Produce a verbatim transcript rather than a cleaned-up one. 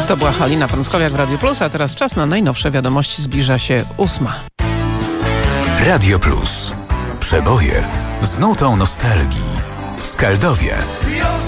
To była Halina Prąckowiak w Radio Plus, a teraz czas na najnowsze wiadomości. Zbliża się ósma. Radio Plus. Przeboje z nutą nostalgii. Skaldowie.